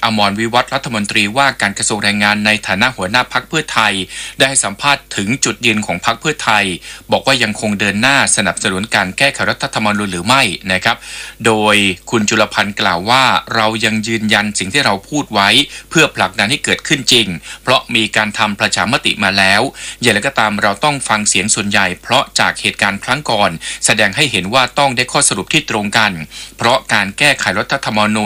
อมรวิวัฒน์รัฐมนตรีว่าการกระทรวงแรงงานในฐานะหัวหน้าพรรคเพื่อไทยได้ให้สัมภาษณ์ถึงจุดยืนของพรรคเพื่อไทยบอกว่ายังคงเดินหน้าสนับสนุนการแก้ไขรัฐธรรมนูญหรือไม่นะครับโดยคุณจุลพันธ์กล่าวว่าเรายังยืนยันสิ่งที่เราพูดไว้เพื่อผลักดันให้เกิดขึ้นจริงเพราะมีการทำประชามติมาแล้วอย่างไรก็ตามเราต้องฟังเสียงส่วนใหญ่เพราะจากเหตุการณ์ครั้งก่อนแสดงให้เห็นว่าต้องได้ข้อสรุปที่ตรงกันเพราะการแก้ไขรัฐธรรมนูญ